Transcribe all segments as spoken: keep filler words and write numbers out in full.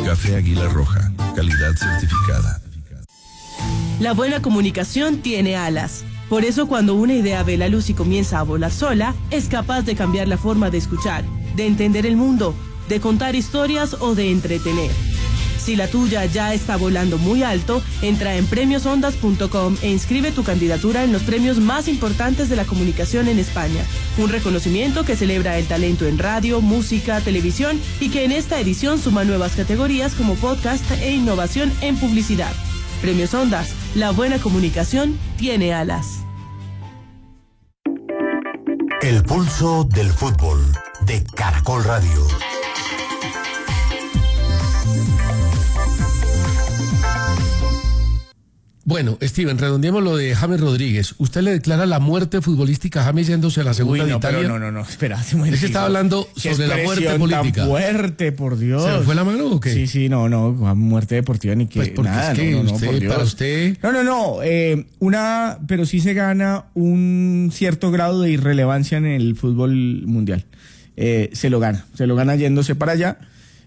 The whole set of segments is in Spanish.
Café Águila Roja, calidad certificada. La buena comunicación tiene alas. Por eso cuando una idea ve la luz y comienza a volar sola, es capaz de cambiar la forma de escuchar, de entender el mundo, de contar historias o de entretener. Si la tuya ya está volando muy alto, entra en premios ondas punto com e inscribe tu candidatura en los premios más importantes de la comunicación en España. Un reconocimiento que celebra el talento en radio, música, televisión y que en esta edición suma nuevas categorías como podcast e innovación en publicidad. Premios Ondas, la buena comunicación tiene alas. El pulso del fútbol de Caracol Radio. Bueno, Steven, redondeemos lo de James Rodríguez. ¿Usted le declara la muerte futbolística a James yéndose a la segunda Uy, no, de Italia? Pero no, no, no, espera. Es que estaba hablando sobre la muerte política. Tan fuerte, por Dios. ¿Se le fue la mano o qué? Sí, sí, no, no, muerte deportiva ni que pues porque nada. Es que no, no, usted, no, por Dios. Para usted... No, no, no, eh, una, pero sí se gana un cierto grado de irrelevancia en el fútbol mundial. Eh, se lo gana, se lo gana yéndose para allá.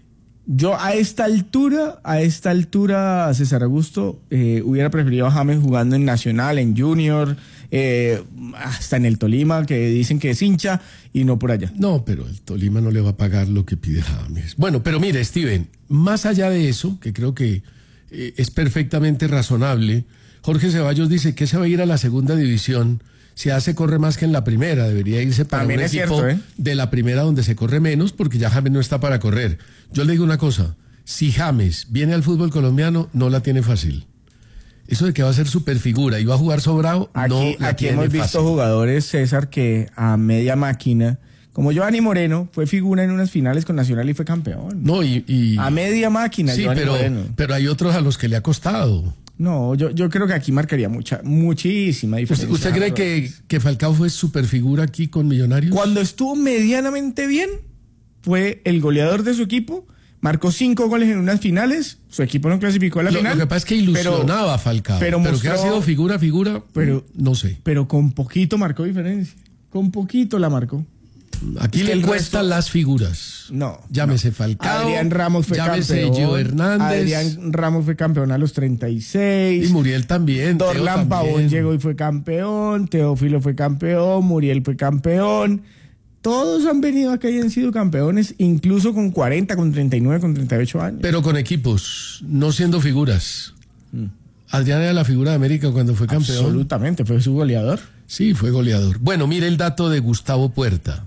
Yo a esta altura, a esta altura, César Augusto, eh, hubiera preferido a James jugando en Nacional, en Junior, eh, hasta en el Tolima, que dicen que es hincha, y no por allá. No, pero el Tolima no le va a pagar lo que pide James. Bueno, pero mire, Steven, más allá de eso, que creo que eh, es perfectamente razonable, Jorge Ceballos dice que se va a ir a la segunda división. Si hace corre más que en la primera, debería irse para También un es equipo cierto, ¿eh? de la primera donde se corre menos, porque ya James no está para correr. Yo le digo una cosa, si James viene al fútbol colombiano, no la tiene fácil. Eso de que va a ser superfigura y va a jugar sobrado, aquí, no la aquí tiene hemos fácil. visto jugadores, César, que a media máquina, como Giovanni Moreno, fue figura en unas finales con Nacional y fue campeón. No, y, y... A media máquina, sí, Giovanni pero, Moreno. pero hay otros a los que le ha costado. No, yo, yo creo que aquí marcaría mucha, muchísima diferencia. ¿Usted, usted cree que, que Falcao fue superfigura aquí con Millonarios? Cuando estuvo medianamente bien, fue el goleador de su equipo, marcó cinco goles en unas finales, su equipo no clasificó a la lo, final. Lo que pasa es que ilusionaba pero, a Falcao, pero, pero mostró, que ha sido figura, figura, pero, no sé. Pero con poquito marcó diferencia, con poquito la marcó. Aquí le cuestan resto... las figuras. No. Llámese no. Falcao. Adrián Ramos fue llámese campeón. Gio Hernández. Adrián Ramos fue campeón a los treinta y seis. Y Muriel también. Dorlan Pavón llegó y fue campeón. Teófilo fue campeón. Muriel fue campeón. Todos han venido acá y han sido campeones, incluso con cuarenta, con treinta y nueve, con treinta y ocho años. Pero con equipos, no siendo figuras. Mm. Adrián era la figura de América cuando fue campeón. Absolutamente, fue su goleador. Sí, fue goleador. Bueno, mire el dato de Gustavo Puerta.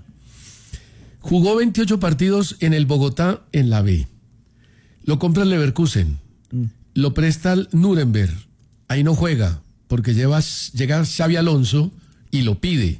Jugó veintiocho partidos en el Bogotá en la B. Lo compra el Leverkusen. Mm. Lo presta al Nuremberg. Ahí no juega, porque llevas, llega Xabi Alonso y lo pide.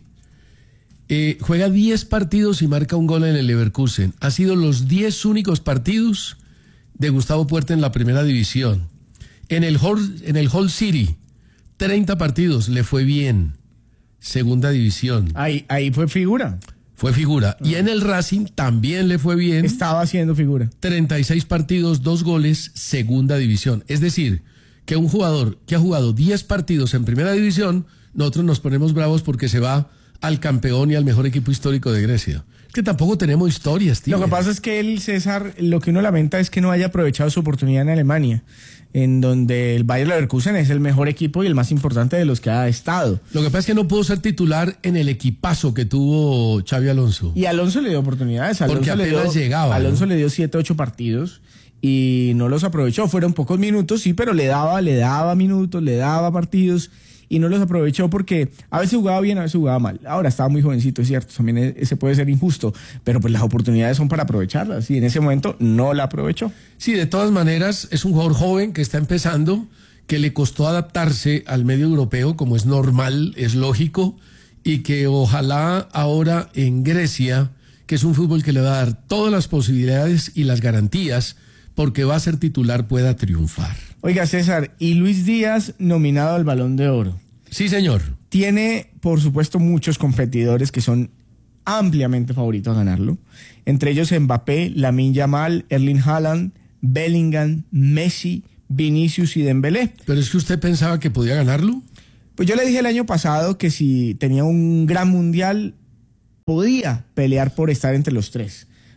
Eh, juega diez partidos y marca un gol en el Leverkusen. Ha sido los diez únicos partidos de Gustavo Puerta en la primera división. En el Hull, en el Hull City, treinta partidos, le fue bien. Segunda división. Ahí, ahí fue figura. Fue figura. Y en el Racing también le fue bien. Estaba haciendo figura. treinta y seis partidos, dos goles, segunda división. Es decir, que un jugador que ha jugado diez partidos en primera división, nosotros nos ponemos bravos porque se va al campeón y al mejor equipo histórico de Grecia. Es que tampoco tenemos historias, tío. Lo que pasa es que él, César, lo que uno lamenta es que no haya aprovechado su oportunidad en Alemania, en donde el Bayer Leverkusen es el mejor equipo y el más importante de los que ha estado. Lo que pasa es que no pudo ser titular en el equipazo que tuvo Xabi Alonso. Y Alonso le dio oportunidades. Alonso Porque apenas le dio, llegaba. Alonso ¿no? le dio siete, ocho partidos y no los aprovechó. Fueron pocos minutos, sí, pero le daba, le daba minutos, le daba partidos y no los aprovechó porque a veces jugaba bien, a veces jugaba mal. Ahora estaba muy jovencito, es cierto, también ese puede ser injusto, pero pues las oportunidades son para aprovecharlas y en ese momento no la aprovechó. Sí, de todas maneras, es un jugador joven que está empezando, que le costó adaptarse al medio europeo, como es normal, es lógico, y que ojalá ahora en Grecia, que es un fútbol que le va a dar todas las posibilidades y las garantías, porque va a ser titular, pueda triunfar. Oiga, César, y Luis Díaz nominado al Balón de Oro. Sí, señor. Tiene, por supuesto, muchos competidores que son ampliamente favoritos a ganarlo. Entre ellos Mbappé, Lamine Yamal, Erling Haaland, Bellingham, Messi, Vinicius y Dembélé. ¿Pero es que usted pensaba que podía ganarlo? Pues yo le dije el año pasado que si tenía un gran mundial, podía pelear por estar entre los tres.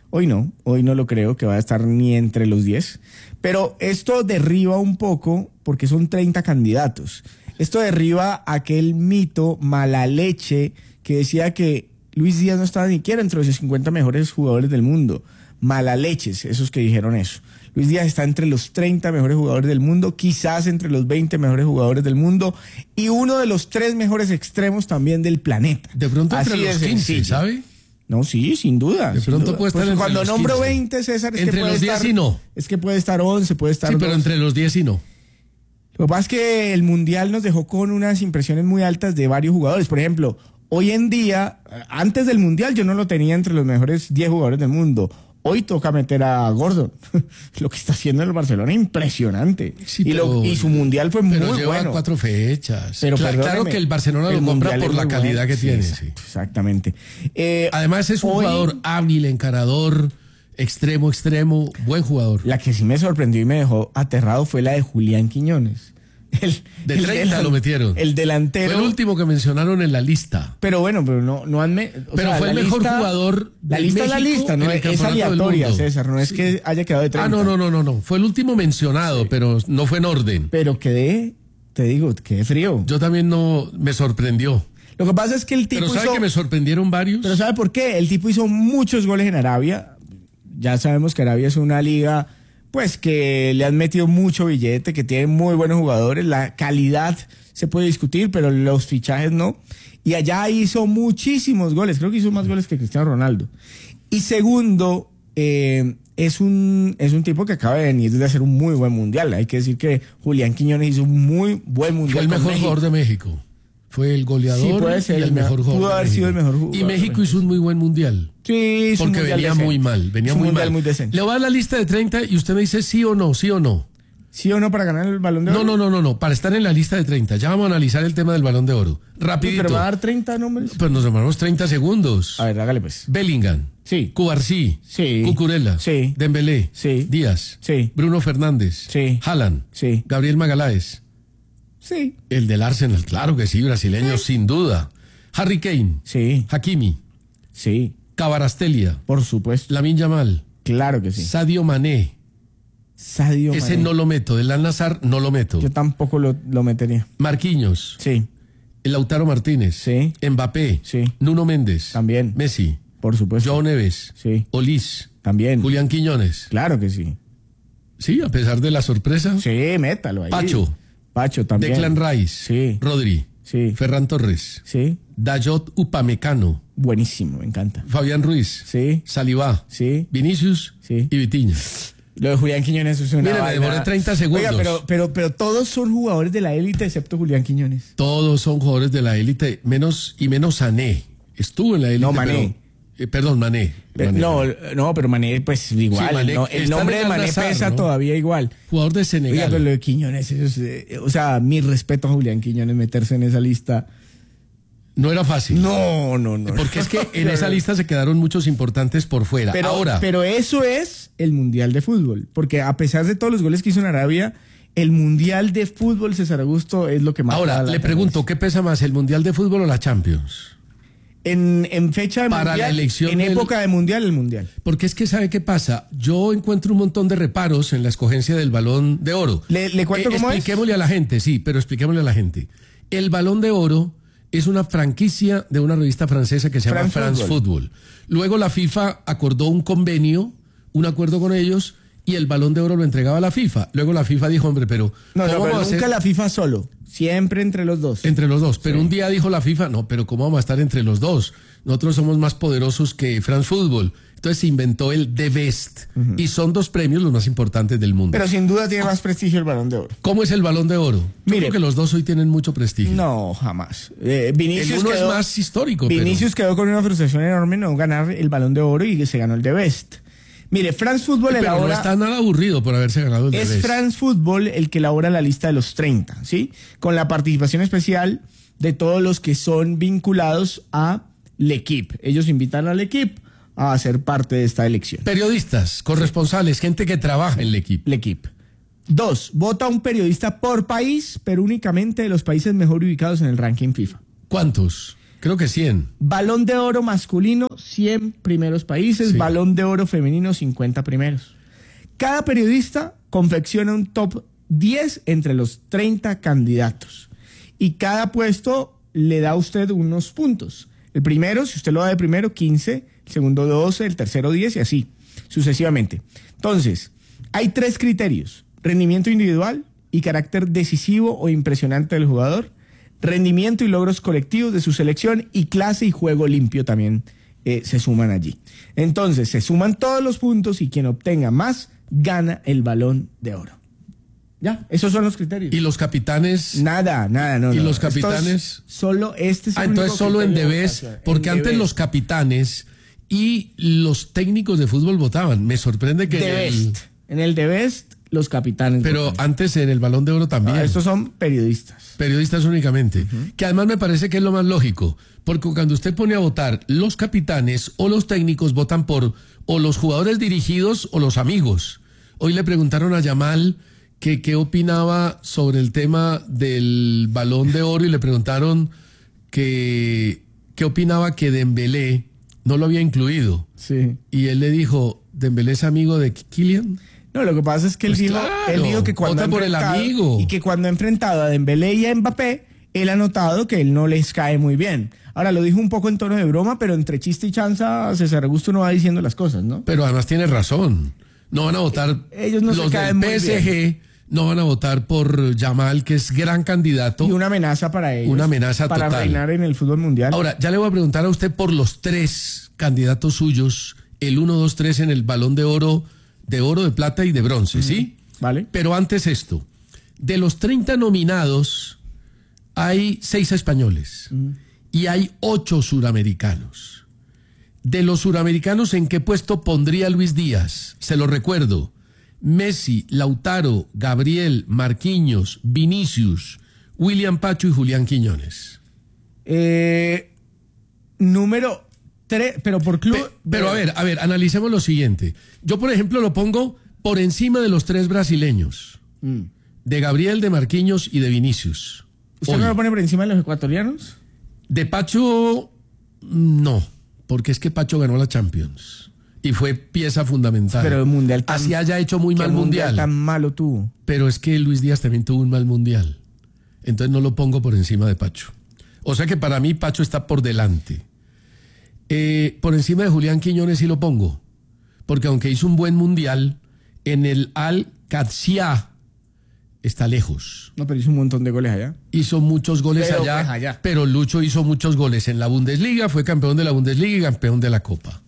Hoy no, hoy no lo creo que vaya a estar ni entre los diez. Pero esto derriba un poco, porque son treinta candidatos. Esto derriba aquel mito mala leche que decía que Luis Díaz no estaba ni siquiera entre los cincuenta mejores jugadores del mundo. Mala leches, esos que dijeron eso. Luis Díaz está entre los treinta mejores jugadores del mundo, quizás entre los veinte mejores jugadores del mundo y uno de los tres mejores extremos también del planeta. De pronto Así entre los de quince, sencillo. ¿sabe? No, sí, sin duda. De sin pronto duda. puede estar Pues entre cuando los nombro quince. veinte, César, es Entre que puede los diez estar, y no. Es que puede estar once, puede estar Sí, pero doce. entre los diez y no. Lo que pasa es que el Mundial nos dejó con unas impresiones muy altas de varios jugadores. Por ejemplo, hoy en día, antes del Mundial yo no lo tenía entre los mejores diez jugadores del mundo. Hoy toca meter a Gordon. Lo que está haciendo el Barcelona es impresionante. Sí, y, lo- pero- y su Mundial fue Pero muy lleva bueno. cuatro fechas. Pero Cla- claro perdóneme, que el Barcelona lo el compra Mundial por es la muy calidad bueno. que Sí, tiene. exacto, Sí. Exactamente. Eh, Además es un hoy- jugador hábil, encarador, extremo, extremo, buen jugador. La que sí me sorprendió y me dejó aterrado fue la de Julián Quiñones. El, De el treinta delan- lo metieron. El delantero. Fue el último que mencionaron en la lista. Pero bueno, pero no, no han... me- o Pero sea, fue el la mejor lista- jugador La de lista es la México lista, no en el es, es campeonato del aleatoria, mundo. César. No es Sí. que haya quedado de treinta. Ah, no, no, no, no, no. Fue el último mencionado, pero no fue en orden. Pero quedé, te digo, quedé frío. Yo también no me sorprendió. Lo que pasa es que el tipo Pero ¿sabe hizo... que me sorprendieron varios? Pero ¿sabe por qué? El tipo hizo muchos goles en Arabia. Ya sabemos que Arabia es una liga, pues, que le han metido mucho billete, que tiene muy buenos jugadores. La calidad se puede discutir, pero los fichajes no. Y allá hizo muchísimos goles. Creo que hizo más goles que Cristiano Ronaldo. Y segundo, eh, es un, es un tipo que acaba de venir de hacer un muy buen mundial. Hay que decir que Julián Quiñones hizo un muy buen mundial. Fue el con mejor México. jugador de México. Fue el goleador Sí, puede ser y el el mejor mejor- jugador. pudo de haber sido el México. mejor jugador Y de México México. hizo un muy buen mundial. Sí, hizo un Porque mundial venía decente. muy mal, venía Hizo un muy mundial mal. muy decente. Le voy a dar la lista de treinta y usted me dice sí o no, sí o no. ¿Sí o no para ganar el Balón de Oro? No, no, no, no, no, para estar en la lista de treinta. Ya vamos a analizar el tema del Balón de Oro. Uy, Rapidito. pero va a dar treinta nombres. Pues nos demoramos treinta segundos. A ver, hágale pues. Bellingham. Sí. Cubarsí. Sí. Cucurella. Sí. Dembélé. Sí. Díaz. Sí. Bruno Fernández. Sí. Haaland. Sí. Gabriel Magaláes. Sí. El del Arsenal, claro que sí, brasileño, sin duda. Harry Kane. Sí. Hakimi. Sí. Kvaratskhelia. Por supuesto. Lamine Yamal. Claro que sí. Sadio Mané. Sadio Ese Mané. no lo meto. Del Al-Nassr no lo meto. Yo tampoco lo, lo metería. Marquinhos. Sí. Lautaro Martínez. Sí. Mbappé. Sí. Nuno Méndez. También. Messi. Por supuesto. Joao Neves. Sí. Olis. También. Julián Quiñones. Claro que sí. Sí, a pesar de la sorpresa. Sí, métalo ahí. Pacho. Pacho también. Declan Rice. Sí. Rodri. Sí. Ferran Torres. Sí. Dayot Upamecano. Buenísimo, me encanta. Fabián Ruiz. Sí. Saliba. Sí. Vinicius. Sí. Y Vitinha. Lo de Julián Quiñones es una Mire, me vaina. demoré treinta segundos. Oiga, pero, pero, pero todos son jugadores de la élite excepto Julián Quiñones. Todos son jugadores de la élite, menos y menos Sané. Estuvo en la élite. No, Mané. pero- eh, perdón, Mané. Mané. No, no, pero Mané, pues igual. Sí, Mané ¿no? está El nombre en de el Mané Al-Nassr, pesa ¿no? todavía igual. Jugador de Senegal. Oiga, pero lo de Quiñones, eso es, eh, o sea, mi respeto a Julián Quiñones meterse en esa lista. No era fácil. No, no, no. Porque es que en esa lista se quedaron muchos importantes por fuera. Pero, Ahora, pero eso es el Mundial de Fútbol. Porque a pesar de todos los goles que hizo en Arabia, el Mundial de Fútbol, César Augusto, es lo que más. ahora le pregunto, ¿qué pesa más, el Mundial de Fútbol o la Champions? En, en fecha de Para Mundial, la elección en del- época de Mundial, el Mundial. Porque es que, ¿sabe qué pasa? Yo encuentro un montón de reparos en la escogencia del Balón de Oro. ¿Le- le cuento cómo es? Expliquémosle a la gente, sí, pero expliquémosle a la gente. El Balón de Oro es una franquicia de una revista francesa que se llama France France Football. Football. Luego la FIFA acordó un convenio, un acuerdo con ellos, y el Balón de Oro lo entregaba a la FIFA. Luego la FIFA dijo, hombre, pero No, ¿cómo no, pero vamos a nunca hacer la FIFA solo. Siempre entre los dos. entre los dos? Pero un día dijo la FIFA, no, pero ¿cómo vamos a estar entre los dos? Nosotros somos más poderosos que France Football. Entonces se inventó el The Best. Y son dos premios los más importantes del mundo. Pero sin duda tiene más prestigio el Balón de Oro. ¿Cómo es el Balón de Oro? Yo Mire. creo que los dos hoy tienen mucho prestigio. No, jamás. Eh, El Vinicius uno quedó, es más histórico, Vinicius quedó con una frustración enorme no ganar el Balón de Oro y se ganó el The Best. Mire, France Football pero, pero no elabora... está nada aburrido por haberse ganado el Es The Best. France Football el que elabora la lista de los treinta, ¿sí? Con la participación especial de todos los que son vinculados a L'Equipe. Ellos invitan al L'Equipe a ser parte de esta elección. Periodistas, corresponsales, gente que trabaja en el equipo. L'Equipe. Dos, vota un periodista por país, pero únicamente de los países mejor ubicados en el ranking FIFA. ¿Cuántos? Creo que cien. Balón de oro masculino, cien primeros países. Sí. Balón de oro femenino, cincuenta primeros. Cada periodista confecciona un top diez entre los treinta candidatos. Y cada puesto le da a usted unos puntos. El primero, si usted lo da de primero, quince. El segundo, doce. El tercero, diez y así, sucesivamente. Entonces, hay tres criterios. Rendimiento individual y carácter decisivo o impresionante del jugador. Rendimiento y logros colectivos de su selección. Y clase y juego limpio también eh, se suman allí. Entonces, se suman todos los puntos y quien obtenga más gana el Balón de Oro. Ya, esos son los criterios. ¿Y los capitanes? Nada, nada, no. ¿Y no. los Esto es capitanes? Solo este es el Ah, entonces único solo en criterio de Debes, votación. porque En antes Debes. los capitanes y los técnicos de fútbol votaban. Me sorprende que... The en el- Best. En el The Best, los capitanes. pero votan. antes en el Balón de Oro también. Ah, estos son periodistas. Periodistas únicamente. Que además me parece que es lo más lógico. Porque cuando usted pone a votar, los capitanes o los técnicos votan por o los jugadores dirigidos o los amigos. Hoy le preguntaron a Yamal que qué opinaba sobre el tema del Balón de Oro y le preguntaron que qué opinaba que Dembélé no lo había incluido. Sí. Y él le dijo, ¿Dembélé es amigo de Kylian? No, lo que pasa es que él, Pues dijo, claro, él dijo que cuando vota ha por el enfrentado- amigo. y que cuando ha enfrentado a Dembélé y a Mbappé, él ha notado que él no les cae muy bien. Ahora lo dijo un poco en tono de broma, pero entre chiste y chanza César Augusto no va diciendo las cosas, ¿no? Pero además tiene razón. No van a votar Ellos no se los caen del muy P S G, no van a votar por Yamal, que es gran candidato. Y una amenaza para ellos. Una amenaza para total. reinar en el fútbol mundial. Ahora, ya le voy a preguntar a usted por los tres candidatos suyos, el uno, dos, tres en el Balón de Oro, de oro, de plata y de bronce, ¿sí? Vale. Pero antes esto, de los treinta nominados, hay seis españoles y hay ocho suramericanos. De los suramericanos, ¿en qué puesto pondría Luis Díaz? Se lo recuerdo. Messi, Lautaro, Gabriel, Marquinhos, Vinicius, William Pacho y Julián Quiñones. Eh, número tres, pero por club. Pe- pero a ver, a ver, analicemos lo siguiente. Yo, por ejemplo, lo pongo por encima de los tres brasileños. Mm. De Gabriel, de Marquinhos y de Vinicius. ¿Usted Hoy. no lo pone por encima de los ecuatorianos? De Pacho, no, porque es que Pacho ganó la Champions y fue pieza fundamental. Pero el mundial tan- Así haya hecho muy ¿Qué mal mundial. tan malo tuvo? Pero es que Luis Díaz también tuvo un mal mundial. Entonces no lo pongo por encima de Pacho. O sea que para mí Pacho está por delante. Eh, por encima de Julián Quiñones sí lo pongo. Porque aunque hizo un buen mundial, en el Al-Qadsiya está lejos. No, pero hizo un montón de goles allá. Hizo muchos goles Pero, allá, pues, allá. pero Lucho hizo muchos goles en la Bundesliga, fue campeón de la Bundesliga y campeón de la Copa.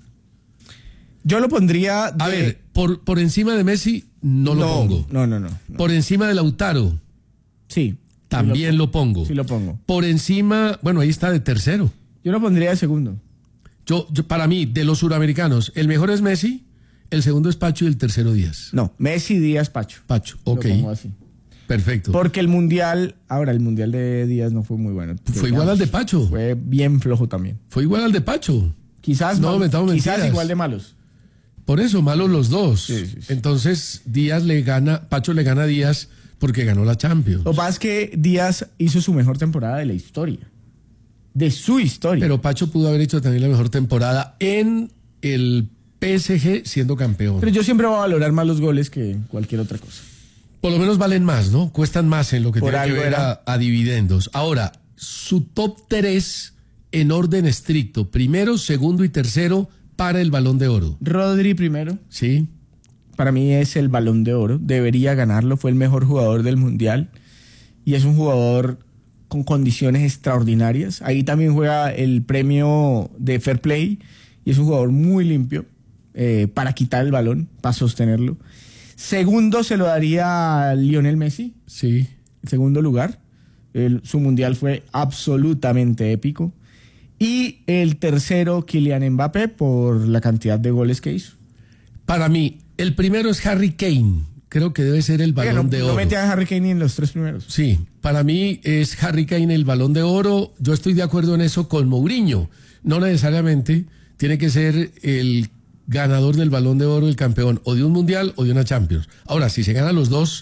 Yo lo pondría. De... A ver, por, por encima de Messi no lo no, pongo. No, no, no. no. Por encima de Lautaro Sí. también sí lo pongo. Sí lo pongo. Por encima, bueno, ahí está de tercero. Yo lo pondría de segundo. Yo, yo para mí, de los suramericanos, el mejor es Messi, el segundo es Pacho y el tercero Díaz. No, Messi, Díaz, Pacho. Pacho, Lo ok, pongo así. perfecto. Porque el mundial, ahora el mundial de Díaz no fue muy bueno. Fue igual al de Pacho. Fue bien flojo también. Fue igual al de Pacho. Quizás, No, mal- metamos quizás mentiras. igual de malos. Por eso, malos los dos. Sí, sí, sí. Entonces, Díaz le gana, Pacho le gana a Díaz porque ganó la Champions. Lo que pasa es que Díaz hizo su mejor temporada de la historia. De su historia. Pero Pacho pudo haber hecho también la mejor temporada en el P S G siendo campeón. Pero yo siempre voy a valorar más los goles que cualquier otra cosa. Por lo menos valen más, ¿no? Cuestan más en lo que Por tiene que algo ver era. a, a dividendos. Ahora, su top tres en orden estricto, primero, segundo y tercero para el Balón de Oro. Rodri primero. ¿Sí? Para mí es el Balón de Oro. Debería ganarlo. Fue el mejor jugador del Mundial. Y es un jugador con condiciones extraordinarias. Ahí también juega el premio de Fair Play. Y es un jugador muy limpio eh, para quitar el balón, para sostenerlo. Segundo se lo daría a Lionel Messi. Sí. En segundo lugar. El- su Mundial fue absolutamente épico. Y el tercero, Kylian Mbappé, por la cantidad de goles que hizo. Para mí, el primero es Harry Kane. Creo que debe ser el Balón Oiga, no, de no Oro. mete a Harry Kane ni en los tres primeros. Sí, para mí es Harry Kane el Balón de Oro. Yo estoy de acuerdo en eso con Mourinho. No necesariamente tiene que ser el ganador del Balón de Oro, el campeón, o de un Mundial o de una Champions. Ahora, si se ganan los dos,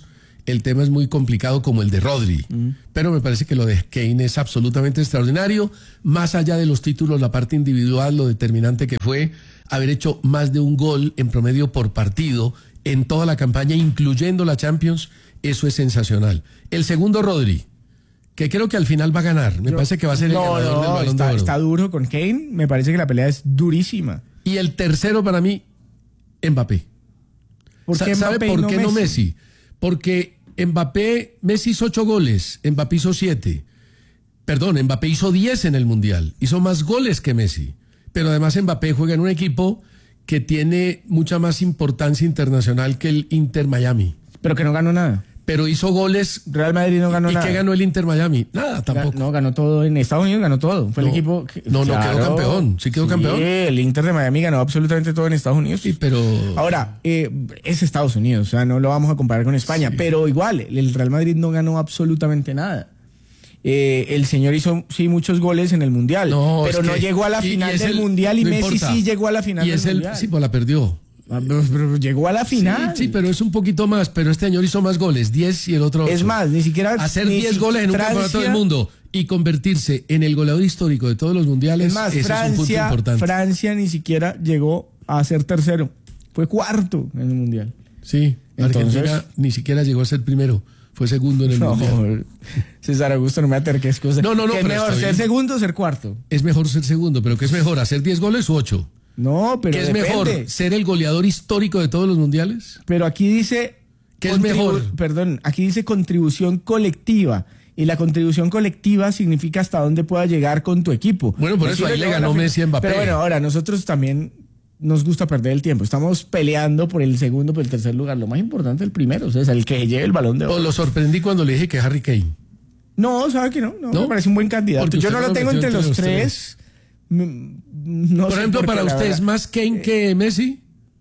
el tema es muy complicado como el de Rodri, mm. pero me parece que lo de Kane es absolutamente extraordinario, más allá de los títulos, la parte individual, lo determinante que fue haber hecho más de un gol en promedio por partido en toda la campaña, incluyendo la Champions, eso es sensacional. El segundo, Rodri, que creo que al final va a ganar, me Yo, parece que va a ser el no, ganador no, del Balón está, de Oro. Está duro con Kane, me parece que la pelea es durísima. Y el tercero para mí, Mbappé. ¿Por qué ¿Sabe Mbappé por no qué Messi? no Messi? Porque Mbappé, Messi hizo ocho goles, Mbappé hizo siete. Perdón, Mbappé hizo diez en el Mundial, hizo más goles que Messi. Pero además Mbappé juega en un equipo que tiene mucha más importancia internacional que el Inter Miami. Pero que no ganó nada. Pero hizo goles. Real Madrid no ganó ¿Y nada. qué ganó el Inter Miami? Nada, tampoco. No, ganó todo. En Estados Unidos ganó todo. Fue no, el equipo que, No, no, claro, quedó campeón. Sí quedó sí, campeón. el Inter de Miami ganó absolutamente todo en Estados Unidos. Sí, pero... Ahora, eh, es Estados Unidos, o sea, no lo vamos a comparar con España. Sí. Pero igual, el Real Madrid no ganó absolutamente nada. Eh, el señor hizo, sí, muchos goles en el Mundial. No, pero no que, llegó a la y, final y del el, Mundial y no Messi importa. sí llegó a la final y del es el, Mundial. Sí, pues la perdió. Pero, pero llegó a la final. Sí, sí, pero es un poquito más. Pero este señor hizo más goles, diez y el otro ocho. Es más, ni siquiera... Hacer ni diez si goles en Francia, un campeonato del mundo y convertirse en el goleador histórico de todos los mundiales, es más, ese Francia, es un punto importante. Francia ni siquiera llegó a ser tercero. Fue cuarto en el Mundial. Sí, entonces, Argentina ni siquiera llegó a ser primero. Fue segundo en el no, Mundial. César Augusto, no me aterques cosas. No, no, no. ¿Qué es mejor, ser segundo o ser cuarto? Es mejor ser segundo, pero ¿qué es mejor, hacer diez goles u ocho? No, pero ¿Qué es depende. mejor, ser el goleador histórico de todos los mundiales? Pero aquí dice... ¿Qué es mejor? Perdón, aquí dice contribución colectiva. Y la contribución colectiva significa hasta dónde pueda llegar con tu equipo. Bueno, por Messi eso ahí le ganó Messi a Mbappé. Pero bueno, ahora nosotros también nos gusta perder el tiempo. Estamos peleando por el segundo, por el tercer lugar. Lo más importante el primero, o sea, es el que lleve el Balón de Oro. O lo sorprendí cuando le dije que Harry Kane. No, sabe que no, no, ¿No? me parece un buen candidato. Yo no lo tengo entre los, los tres. tres. No por ejemplo, para usted, ¿es más Kane que Messi?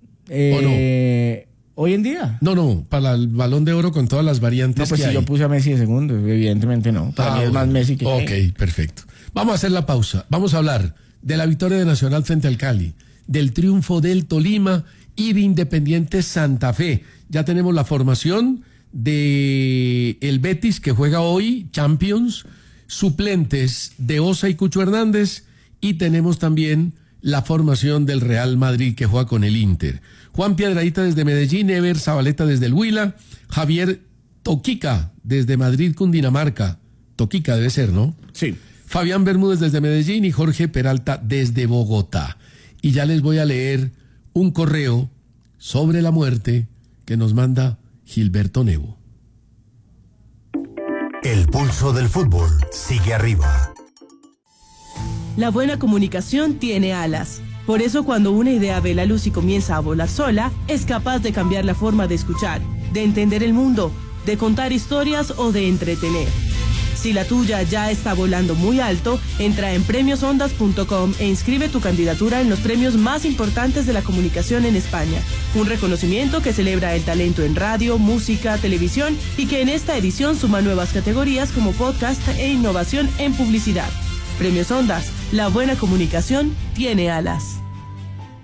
Eh, ¿O no? ¿Hoy en día? No, no, para el Balón de Oro con todas las variantes no, pues que si hay. yo puse a Messi de segundo, evidentemente no. Para ah, mí es más Messi que Kane. Ok, perfecto. Vamos a hacer la pausa. Vamos a hablar de la victoria de Nacional frente al Cali, del triunfo del Tolima y de Independiente Santa Fe. Ya tenemos la formación de el Betis, que juega hoy Champions, suplentes de Osa y Cucho Hernández, y tenemos también la formación del Real Madrid, que juega con el Inter. Juan Piedradita desde Medellín, Ever Zabaleta desde el Huila, Javier Toquica desde Madrid, Cundinamarca. Toquica debe ser, ¿no? Sí. Fabián Bermúdez desde Medellín y Jorge Peralta desde Bogotá. Y ya les voy a leer un correo sobre la muerte que nos manda Gilberto Nevo. El pulso del fútbol sigue arriba. La buena comunicación tiene alas. Por eso cuando una idea ve la luz y comienza a volar sola, es capaz de cambiar la forma de escuchar, de entender el mundo, de contar historias o de entretener. Si la tuya ya está volando muy alto, entra en premios ondas punto com e inscribe tu candidatura en los premios más importantes de la comunicación en España. Un reconocimiento que celebra el talento en radio, música, televisión y que en esta edición suma nuevas categorías como podcast e innovación en publicidad. Premios Ondas, la buena comunicación tiene alas.